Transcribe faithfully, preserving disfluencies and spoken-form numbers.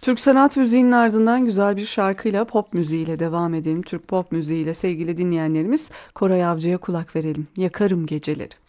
Türk sanat müziğinin ardından güzel bir şarkıyla pop müziğiyle devam edelim. Türk pop müziğiyle sevgili dinleyenlerimiz Koray Avcı'ya kulak verelim. Yakarım Geceleri.